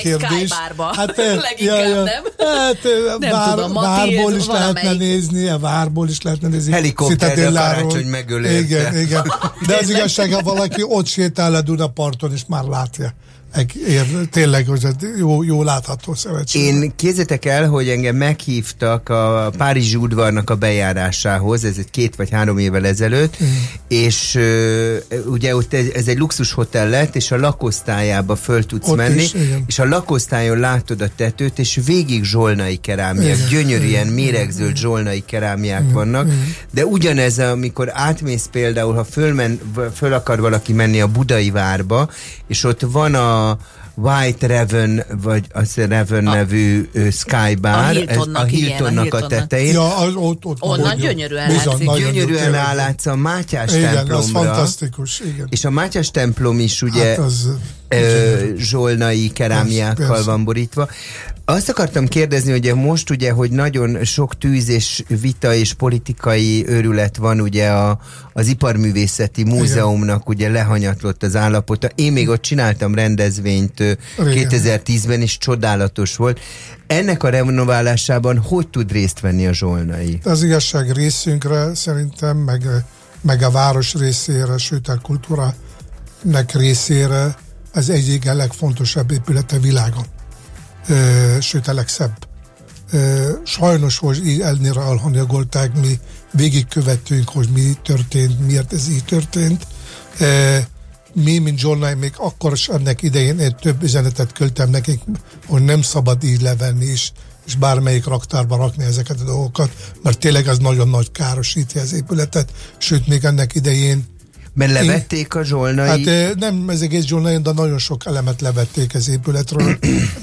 kérdés. Hát leginkább, nem? Hát várból is lehetne nézni, Helikopterre Karácsony megölérte. Igen. De az igazság, ha valaki ott sétál a Dunaparton, és már látja. Tényleg, hogy jó látható szövetség. Én képzeljétek el, hogy engem meghívtak a Párizsi udvarnak a bejárásához, ez egy 2 vagy 3 évvel ezelőtt, és ugye ott ez egy luxushotel lett, és a lakosztályába föl tudsz ott menni, és a lakosztályon látod a tetőt, és végig zsolnai kerámiák, gyönyörűen méregzöld zsolnai kerámiák vannak, de ugyanez, amikor átmész például, ha föl akar valaki menni a Budai várba, és ott van a White Raven, vagy az Raven nevű Sky Bar, a Hiltonnak a tetején. Ja, onnan gyönyörűen látszik. Gyönyörűen rálátsz a Mátyás templomra. Igen, az fantasztikus, igen. És a Mátyás templom is ugye zsolnai kerámiákkal van borítva. Azt akartam kérdezni, hogy most ugye, hogy nagyon sok tűz és vita és politikai őrület van ugye az Iparművészeti Múzeumnak ugye lehanyatlott az állapota. Én még ott csináltam rendezvényt 2010-ben, és csodálatos volt. Ennek a renoválásában hogy tud részt venni a zsolnai? Az igazság részünkre szerintem, meg a város részére, sőt a kultúrának részére az egyik legfontosabb épülete világon. Sőt a legszebb. Sajnos, hogy így elhanyagolták, mi végigkövettünk, hogy mi történt, miért ez így történt. Mi, mint zsolnai, még akkor is ennek idején én több üzenetet küldtem nekik, hogy nem szabad így levenni és bármelyik raktárba rakni ezeket a dolgokat, mert tényleg az nagyon nagy károsítja az épületet, sőt még ennek idején mert levették a zsolnai... Hát nem ez egész zsolnai, de nagyon sok elemet levették az épületről.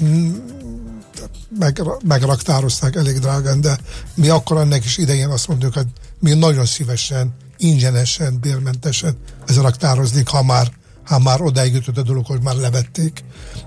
Megraktározták elég drágán, de mi akkor ennek is idején azt mondjuk, hogy mi nagyon szívesen, ingyenesen, bérmentesen ez raktároznék, ha már odáig jutott a dolog, hogy már levették.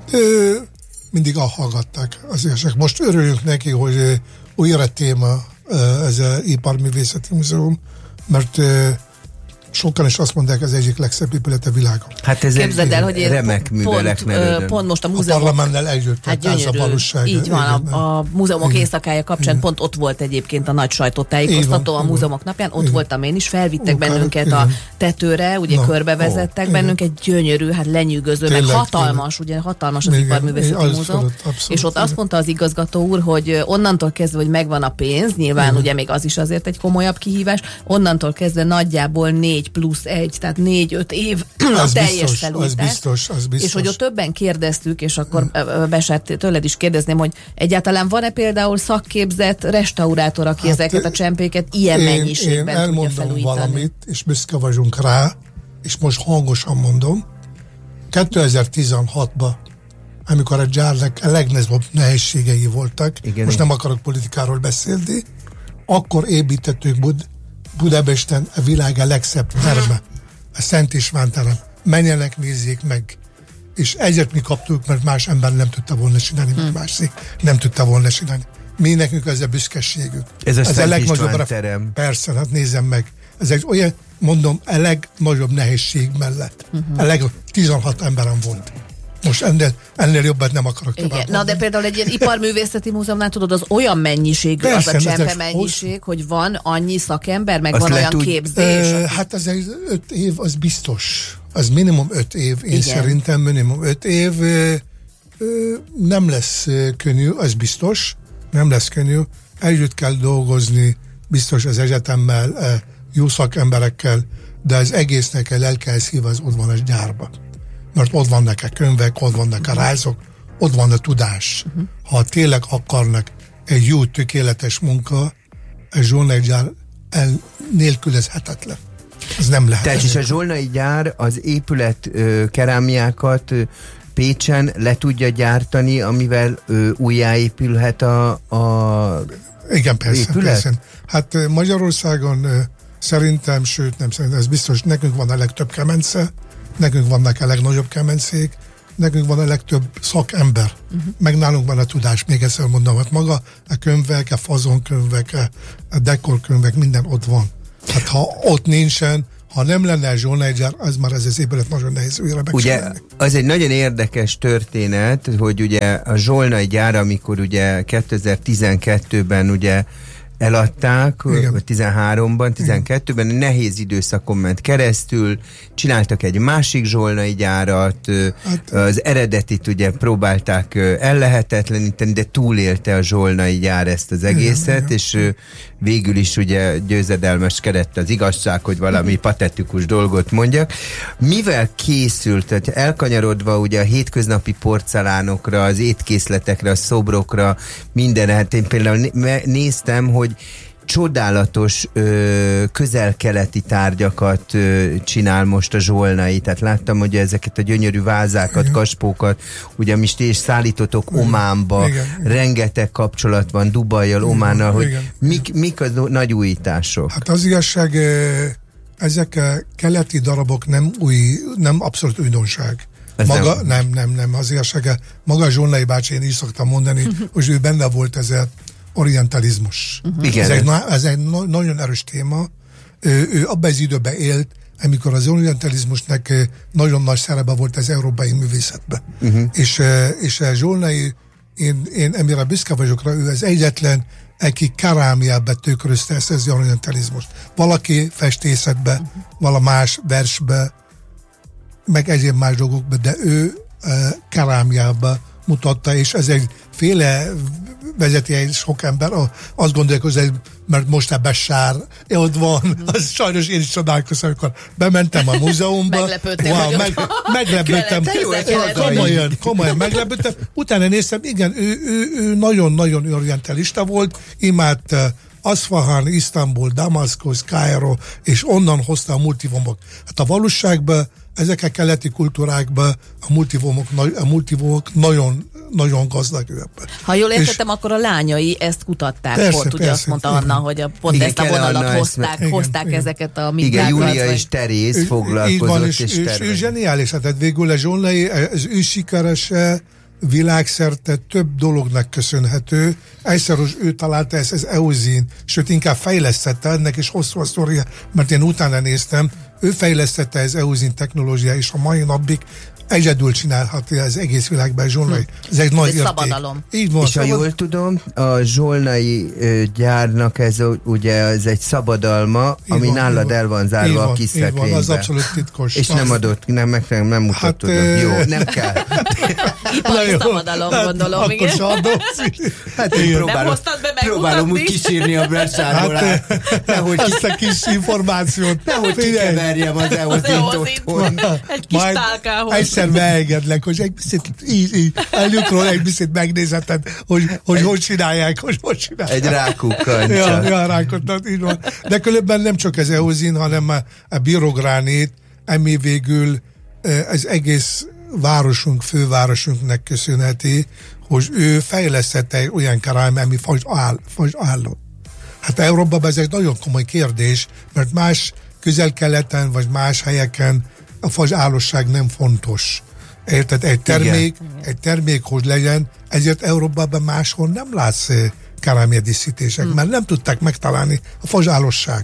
Mindig hallgatták az igazság. Most örülünk neki, hogy újra téma ez az Iparművészeti Múzeum, mert sokan is azt mondják, ez egyik legszebb épület a világon. Hát ez képzeld el, hogy remek művelek pont most a múzeumok... A parlamentnel együtt, hát gyönyörű, így van, a múzeumok éjszakája kapcsán pont ott volt egyébként a nagy sajtótájékoztató a múzeumok napján, ott voltam én is, felvittek bennünket a tetőre, ugye körbevezettek bennünket, gyönyörű, hát lenyűgöző, meg hatalmas, ugye hatalmas az Iparművészeti Múzeum, és ott azt mondta az igazgató úr, hogy onnantól kezdve, hogy megvan a pénz, nyilván ugye még az is azért egy komolyabb kihívás, onnantól kezdve nagyjából 4+1, tehát 4-5 év a teljes felújítás. Az biztos. És hogy ott többen kérdeztük, és akkor Besert, tőled is kérdezném, hogy egyáltalán van-e például szakképzett restaurátor, aki ezeket a csempéket ilyen mennyiségben tudja felújítani? Én elmondom valamit, és büszke vagyunk rá, és most hangosan mondom. 2016-ban, amikor a gyárnak a legnagyobb nehézségei voltak, most nem akarok politikáról beszélni, akkor építettük Budapesten a világ a legszebb terme, a Szent István terem. Menjenek, nézzék meg. És egyet mi kaptuk, mert más ember nem tudta volna csinálni, mint másik nem tudta volna csinálni. Mi nekünk ez a büszkeségünk. Ez a Szent István terem. Persze, hát nézzem meg. Ez egy olyan, mondom, a legnagyobb nehézség mellett. A 16 emberem volt. Most ennél jobbat nem akarok tovább. Na de például egy ilyen iparművészeti múzeumnál tudod, az olyan mennyiségű, persze, az a csempe mennyiség, hogy van annyi szakember, meg azt van olyan képzés. Hát az 5 év, az biztos. Az minimum 5 év. Én szerintem minimum 5 év. Nem lesz könnyű, az biztos. Nem lesz könnyű. Együtt kell dolgozni, biztos az egyetemmel, jó szakemberekkel, de az egésznek a lelke szív az ott van a gyárban. Mert ott vannak a könyvek, ott vannak a rajzok, ott van a tudás. Ha tényleg akarnak egy jó, tökéletes munka, a zsolnai gyár nélkülözhetetlen. Ez nem lehet. Tehát is a zsolnai gyár az épület kerámiákat Pécsen le tudja gyártani, amivel újjáépülhet igen, persze. Hát Magyarországon szerintem, sőt nem szerintem, ez biztos, nekünk van a legtöbb kemence, nekünk vannak a legnagyobb kemencék, nekünk van a legtöbb szakember, meg nálunk van a tudás, még ezt mondom, hogy maga a könyvek, a fazonkönyvek, a dekorkönyvek, minden ott van. Hát ha ott nincsen, ha nem lenne a zsolnai gyár, az már ez az épület nagyon nehéz újra megcsinálni. Ugye, az egy nagyon érdekes történet, hogy ugye a zsolnai gyár, amikor ugye 2012-ben ugye eladták, vagy 13-ban, 12-ben nehéz időszakon ment keresztül, csináltak egy másik zsolnai gyárat, az eredetit ugye próbálták ellehetetleníteni, de túlélte a zsolnai gyár ezt az egészet, és végül is ugye győzedelmeskedett az igazság, hogy valami patetikus dolgot mondjak. Mivel készült, tehát elkanyarodva ugye a hétköznapi porcelánokra, az étkészletekre, a szobrokra, mindenre, hát én például néztem, hogy csodálatos közel-keleti tárgyakat csinál most a zsolnai, tehát láttam, hogy ezeket a gyönyörű vázákat, kaspókat, ugye amit is szállítotok Ománba, rengeteg kapcsolat van Dubajjal, Ománnal, hogy mik a nagy újítások? Hát az igazság, ezek a keleti darabok nem abszolút újdonság. Maga, nem, az igazság, maga a Zsolnai bácsi, én is szoktam mondani, hogy ő benne volt ez az orientalizmus. Ez egy nagyon erős téma. Ő abban az időben élt, amikor az orientalizmusnak nagyon nagy szerepe volt az európai művészetben. És a Zsolnai, én amire büszke vagyok rá, ő az egyetlen, aki kerámiába tükrözte ezt az orientalizmust. Valaki festészetbe, vala más versbe, meg egyéb más dolgokba, de ő kerámiába mutatta, és ez egy féle vezeti egy sok ember, azt gondolják, hogy mert most ebben sár, ott van, az sajnos én is csodálkozom, amikor bementem a múzeumba. Meglepődtem. Komolyan meglepődtem. Utána néztem, igen, ő nagyon-nagyon orientalista volt, imádt Aszfahán, Isztambul, Damaszkusz, Kairó, és onnan hozta a multivomok. Hát a valóságban, ezek a keleti kultúrákban a multivomok nagyon gazdag ebben. Ha jól értettem, akkor a lányai ezt kutatták ott, ugye azt mondta Anna, hogy pont ezt a vonalat hozták ezeket a mintákat. Igen, Júlia és Teréz foglalkozott, és ő zseniális, tehát végül a Zsolnai, az ő sikerese világszerte több dolognak köszönhető. Egyszer ő találta ezt az eozin, sőt inkább fejlesztette ennek, és hosszú a sztoria, mert én utána néztem, ő fejlesztette az eozin technológia, és a mai napig egyedül csinálhatja az egész világban Zsolnai. Ez egy nagy érték. Szabadalom. Így van. És ha jól tudom, a Zsolnai gyárnak ez egy szabadalma, ami nálad el van zárva a kis szekrénybe. Így van, az abszolút titkos. És nem adott, nem mutattad. Jó, nem kell. Ipari szabadalom, gondolom. Hát én próbálom úgy kísérni a Bressárból át. Ezt a kis információt. Nehogy kikeverjem az eozint otthon. Egy kis tálkához. Egyszer megengedlek, hogy egy picit így előkről egy picit megnézeted, hogy csinálják, hogy csinálják. Egy rákukkal. Ja, rákot, így van. De különben nem csak az eozin, hanem a birogránit, ami végül az egész fővárosunknak köszönheti, hogy ő fejlesztette egy olyan kerámia, ami fagyálló. Hát Európában ez egy nagyon komoly kérdés, mert más közel-keleten vagy más helyeken a fagyállóság nem fontos. Érted? Egy termék, hogy legyen, ezért Európában máshol nem látsz kerámia díszítések, mert nem tudták megtalálni a fagyállóság.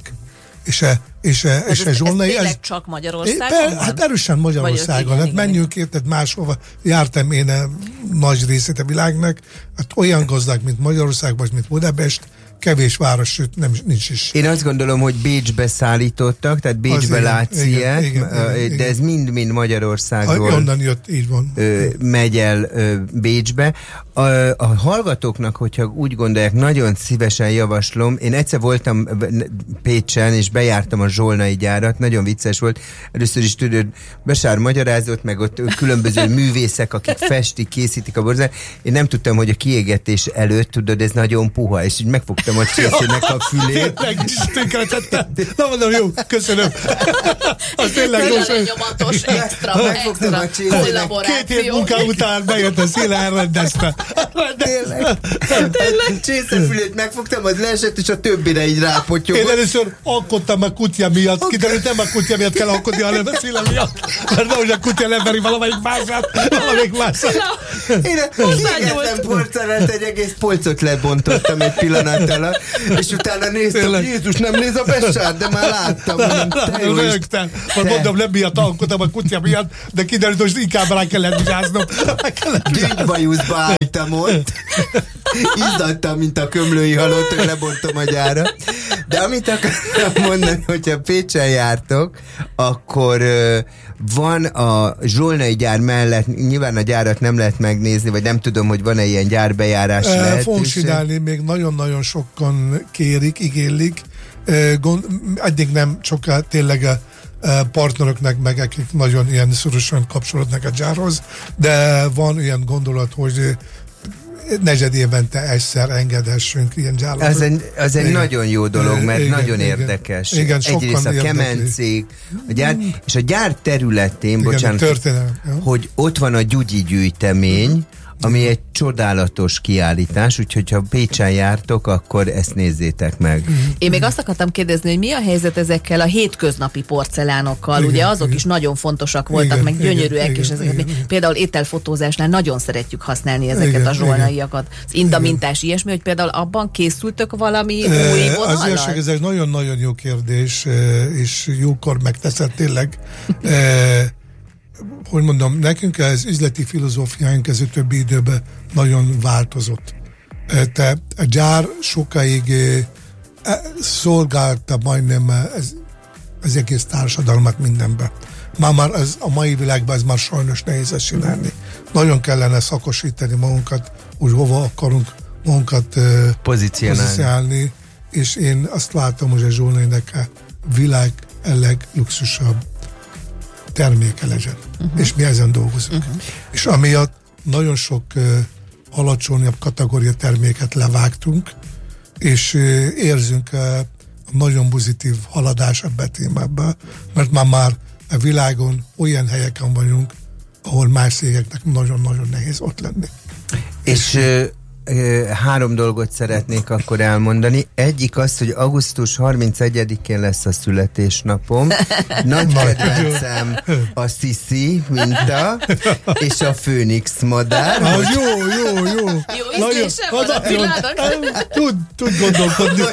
És a Zsolnai... Ez csak Magyarországon? Hát erősen Magyarországon. Hát menjünk, érted, máshova. Jártam én a nagy részét a világnak, hát olyan gazdag, mint Magyarország, vagy mint Budapest, kevés város, sőt nincs is. Én azt gondolom, hogy Bécsbe szállítottak, tehát Bécsbe látsz ilyet, de ez mind-mind Magyarországról onnan jött, így van. Megy el Bécsbe. A hallgatóknak, hogyha úgy gondolják, nagyon szívesen javaslom. Én egyszer voltam Pécsen, és bejártam a Zsolnai gyárat, nagyon vicces volt. Először is tudod, Besár magyarázott, meg ott különböző művészek, akik festik, készítik a borzát. Én nem tudtam, hogy a kiégetés előtt, tudod, ez nagyon puha, és így megfogtam a Csészének a fülét. Na mondom, jó, köszönöm. Az tényleg nyomatos, extra kollaboráció. 2 hét munká után bejött a Széle, elrendezte. Tényleg. Csészefülét megfogtam, az leesett, és a többire így rápotyogott. Én először alkottam a kutya miatt. Kiderült, nem a kutya miatt kell alkotni, hanem a Széle miatt. Mert nehogy a kutya leveri valamelyik mását. Én kiégettem porcelánt, egy egész polcot lebontottam egy pillanattal alatt, és utána néztem, Jézus, nem néz a Besár, de már láttam. Rögtem. Mondom, nem miatt alkotom a kutya miatt, de kiderült, hogy inkább rá kellett vigyáznom. Gyöngybajuszba álltam ott. Izzadtam, mint a kömlői halott, hogy lebontom a gyára. De amit akartam mondani, hogyha Pécsen jártok, akkor van a Zsolnai gyár mellett, nyilván a gyárat nem lehet megnézni, vagy nem tudom, hogy van-e ilyen gyárbejárás lehetőség. Fogunk csinálni, még nagyon-nagyon sokan kérik, igénylik. Eddig nem sokkal tényleg a partneröknek, meg akik nagyon ilyen szorosan kapcsolódnak a gyárhoz, de van ilyen gondolat, hogy negyed évente egyszer engedhessünk ilyen gyáratot. Az egy nagyon jó dolog, mert nagyon érdekes. Igen, egyrészt a kemencék, a gyár, és a gyár területén, bocsánat, hogy ott van a Gyugyi gyűjtemény, ami egy csodálatos kiállítás, úgyhogy ha Pécsen jártok, akkor ezt nézzétek meg. Én még azt akartam kérdezni, hogy mi a helyzet ezekkel a hétköznapi porcelánokkal, igen, ugye azok is nagyon fontosak voltak, igen, meg gyönyörűek, igen, és ezeket igen. Például ételfotózásnál nagyon szeretjük használni ezeket igen, a zsolnaiakat. Az indamintás ilyesmi, hogy például abban készültök valami új vonallal? Az igazság, ez egy nagyon-nagyon jó kérdés, és jókor megteszed tényleg. Hogy mondom, nekünk az üzleti filozófiánk ez a többi időben nagyon változott. Te a gyár sokáig szolgálta majdnem az egész társadalmat mindenben. Már a mai világban ez már sajnos nehéz ezt csinálni. Nagyon kellene szakosítani magunkat, úgy hova akarunk magunkat pozícionálni, és én azt látom, hogy a Zsolnainak a világ legluxusabb terméke legyen. És mi ezen dolgozunk. És amiatt nagyon sok alacsonyabb kategória terméket levágtunk, és érzünk nagyon pozitív haladás ebbe a témába, mert már a világon olyan helyeken vagyunk, ahol más cégeknek nagyon-nagyon nehéz ott lenni. És 3 dolgot szeretnék akkor elmondani. Egyik az, hogy augusztus 31-én lesz a születésnapom. Nagy kedvencem a Sisi minta, és a Főnix madár. Jó. Jó ízlése van a Pilának. Tud gondolkodni.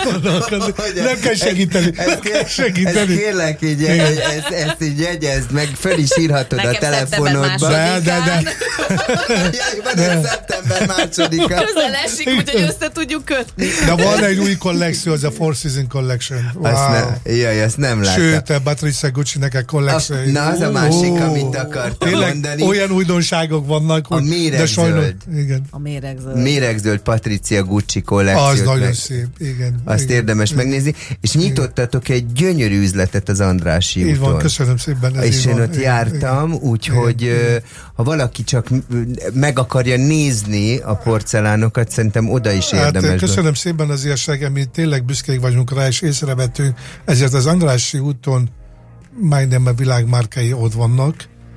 Nem kell segíteni. Ezt kérlek, ezt így jegyezd meg, föl is írhatod a telefonodba. De. Van egy szeptember második. Közel esik, úgyhogy össze tudjuk kötni. De van egy új kollekció, az a Four Seasons Collection. Wow. Ezt nem láttam. Sőt, a Patrizia Gucci-nek a kollekció. Na, az a másik, amit akartam mondani. Olyan újdonságok vannak, hogy... A méregzöld. Igen. A méregzöld. Méregzöld Patrizia Gucci kollekciót. Az nagyon szép, igen. Azt igen, érdemes megnézni. És nyitottatok egy gyönyörű üzletet az Andrássy úton. Így van, köszönöm szépen. És én ott jártam, úgyhogy ha valaki csak meg akarja nézni a porcelánokat, szerintem oda is érdemes. Köszönöm szépen az igazság, mi tényleg büszkék vagyunk rá, és észrevettünk. Ezért az Andrássy úton majdnem a világmárkái ott vannak.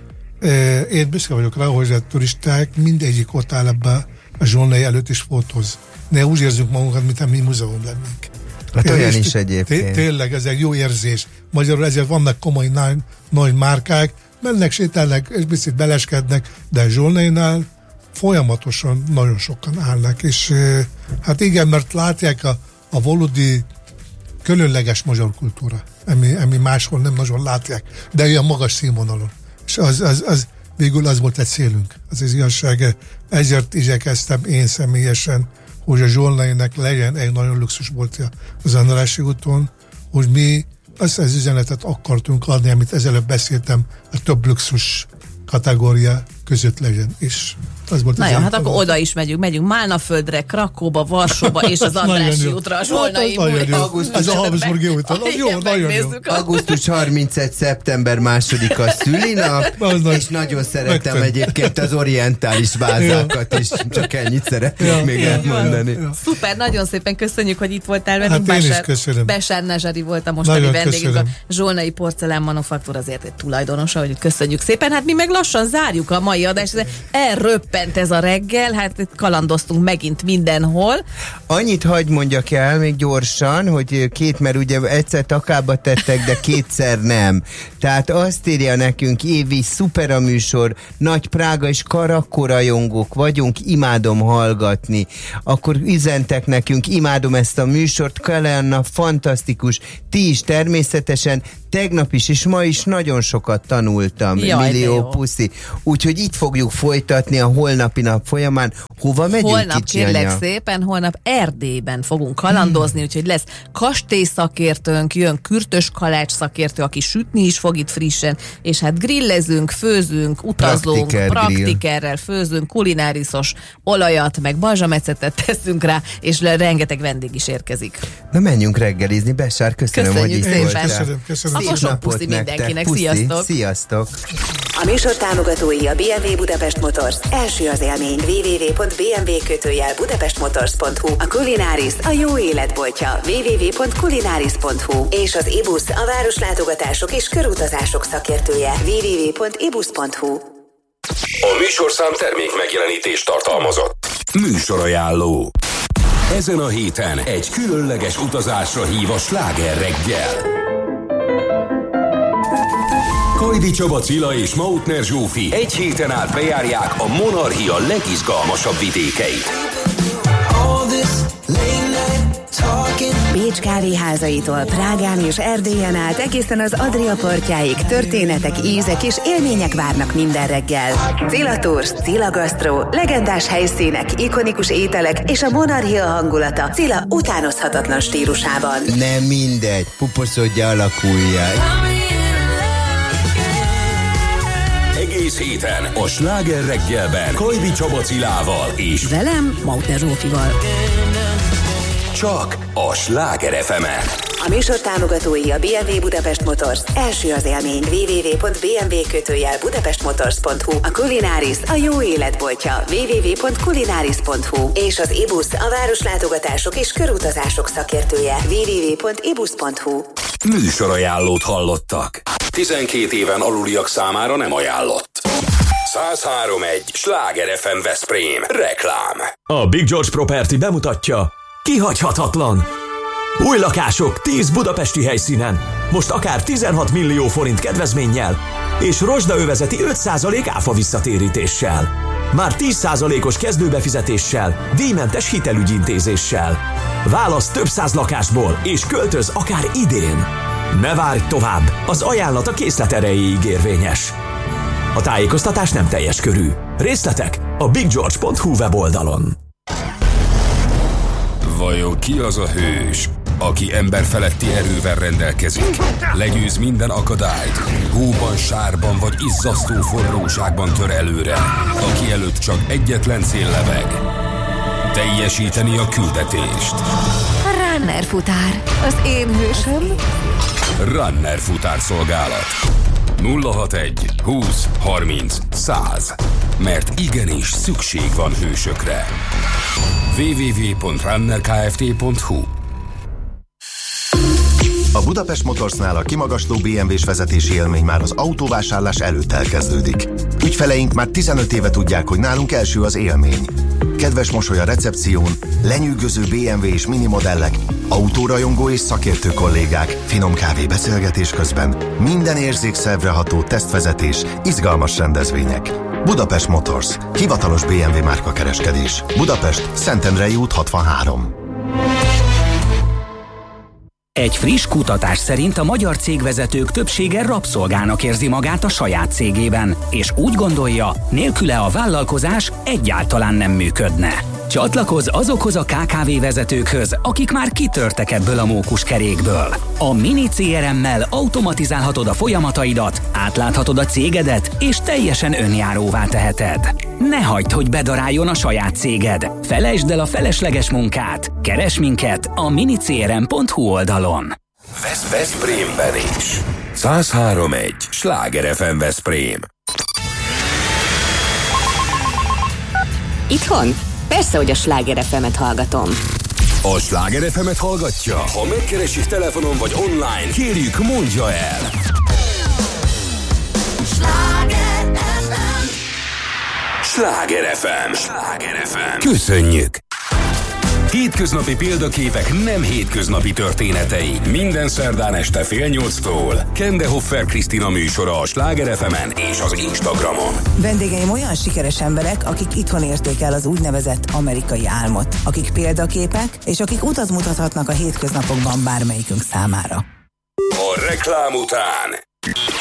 Én büszke vagyok rá, hogy a turisták mindegyik ott áll ebbe a Zsolnai előtt is fotóz. Ne úgy érzünk magunkat, mint a mi múzeum lennénk. Hát olyan is egyébként. Tényleg, ez egy jó érzés. Magyarul ezért vannak komoly nagy márkák, mennek, sétálnak, és picit beleskednek, de a Zsolnainál folyamatosan nagyon sokan állnak, és hát igen, mert látják a valódi különleges magyar kultúra, ami máshol nem nagyon látják, de olyan magas színvonalon. És az végül az volt egy célunk, az igazság. Ezért igyekeztem én személyesen, hogy a Zsolnainak legyen egy nagyon luxusboltja az Andrássy úton, hogy mi azt az üzenetet akartunk adni, amit ezelőtt beszéltem, a több luxus kategória között legyen, és az volt. Na jó, hát akkor oda is megyünk Málnaföldre, Krakóba, Varsóba és az Andrássy útra, a Zsolnai. Ez a Habsburgi úton. Jó, nagyon jó. Augusztus 31. szeptember 2-a szülinap, és nagyon szeretem egyébként az orientális vázákat is, csak ennyit szeretnék még elmondani. Szuper, nagyon szépen köszönjük, hogy itt voltál velünk. Hát én is köszönöm. Besár Nezsari volt a mostani vendégünk, a Zsolnai Porcelán Manufaktúra azért egy tulajdonosa, hogy köszönjük szépen. Hát mi meg lassan zárjuk a mai adást, elröppen jelent ez a reggel? Hát itt kalandoztunk megint mindenhol. Annyit hagy mondjak el még gyorsan, hogy mert ugye egyszer takába tettek, de kétszer nem. Tehát azt írja nekünk Évi, szuper a műsor, nagy Prága és Karakko rajongók vagyunk, imádom hallgatni. Akkor üzentek nekünk, imádom ezt a műsort, Kalenna, fantasztikus, ti is természetesen, tegnap is és ma is nagyon sokat tanultam. Jaj, millió puszi. Úgyhogy itt fogjuk folytatni a holnapi nap folyamán. Hova megyünk, holnap, kicsi kérlek anya? szépen, holnap Erdélyben fogunk kalandozni, úgyhogy lesz kastély szakértőnk, jön Kürtös Kalács szakértő, aki sütni is fog itt frissen, és hát grillezünk, főzünk, utazunk, praktikerrel főzünk, kulináriszos olajat, meg balzsamecetet teszünk rá, és rengeteg vendég is érkezik. Na menjünk reggelizni, Besár, köszönöm, hogy itt voltál. Köszönöm. Akkor sok puszi mindenkinek, sziasztok! Sziasztok! A műsor támogatói a BMW Budapest Motors. Első az élmény. www.bmw-budapestmotors.hu. A Kulináris a jó életboltja. www.kulináris.hu. És az IBUS a városlátogatások és körutazások szakértője. www.ibus.hu. A műsorszám termék megjelenítést tartalmazott. Műsorajánló. Ezen a héten egy különleges utazásra hív a Sláger reggel. Kajdi Csaba, Cilla és Mautner Zsófi egy héten át bejárják a monarchia legizgalmasabb vidékeit. Bécs kávéházaitól Prágán és Erdélyen át egészen az Adria partjáig történetek, ízek és élmények várnak minden reggel. Cilla Tours, Cilla Gastro, legendás helyszínek, ikonikus ételek és a monarchia hangulata Cilla utánozhatatlan stílusában. Nem mindegy, puposzodja alakulják. Egész héten a Sláger reggelben Kajdi Csaba Cilával és Velem, Mautner Zsófival. csak a Sláger FM-en. A műsor támogatói a BMW Budapest Motors. Első az élmény. www.bmw-budapestmotors.hu. A Kulináris a jó életboltja. www.kulináris.hu. És az IBUS a városlátogatások és körutazások szakértője. www.ibus.hu. Műsorajánlót hallottak. 12 éven aluliak számára nem ajánlott. 103.1 Sláger FM Veszprém. Reklám. A Big George Property bemutatja kihagyhatatlan. Új lakások 10 budapesti helyszínen. Most akár 16 millió forint kedvezménnyel és rozsdaövezeti 5% áfa visszatérítéssel. Már 10%-os kezdőbefizetéssel, díjmentes hitelügyintézéssel. Válasz több száz lakásból és költöz akár idén. Ne várj tovább, az ajánlat a készlet erejéig érvényes. A tájékoztatás nem teljes körű. Részletek a biggeorge.hu weboldalon. Vajon ki az a hős, aki emberfeletti erővel rendelkezik, legyőz minden akadályt, hóban, sárban vagy izzasztó forróságban tör előre, aki előtt csak egyetlen cél lebeg: teljesíteni a küldetést. Runner futár, az én hősöm. Runner futárszolgálat. 061 20 30 100. Mert igenis szükség van hősökre. www.runnerkft.hu. A Budapest Motorsnál a kimagasló BMW-s vezetési élmény már az autóvásárlás előtt elkezdődik. Ügyfeleink már 15 éve tudják, hogy nálunk első az élmény. Kedves mosoly a recepción, lenyűgöző BMW és mini modellek, autórajongó és szakértő kollégák, finom kávé beszélgetés közben, minden érzékszervre ható tesztvezetés, izgalmas rendezvények. Budapest Motors, hivatalos BMW márkakereskedés. Budapest, Szentendrei út 63. Egy friss kutatás szerint a magyar cégvezetők többsége rabszolgának érzi magát a saját cégében, és úgy gondolja, nélküle a vállalkozás egyáltalán nem működne. Csatlakozz azokhoz a KKV vezetőkhöz, akik már kitörtek ebből a mókuskerékből. A Mini CRM-mel automatizálhatod a folyamataidat, átláthatod a cégedet, és teljesen önjáróvá teheted. Ne hagyd, hogy bedaráljon a saját céged. Felejtsd el a felesleges munkát. Keresd minket a minicrm.hu oldalon. Veszprémben is. 103.1 Sláger FM Veszprém. Itthon? Persze, hogy a Sláger FM-et hallgatom. A Sláger FM-et hallgatja? Ha megkeresik telefonon vagy online, kérjük, mondja el. Sláger FM. Köszönjük! Hétköznapi példaképek nem hétköznapi történetei. Minden szerdán este 7:30-tól. Kende Hoffer Krisztina műsora a Sláger FM-en és az Instagramon. Vendégeim olyan sikeres emberek, akik itthon érték el az úgynevezett amerikai álmot. Akik példaképek, és akik utat mutathatnak a hétköznapokban bármelyikünk számára. A reklám után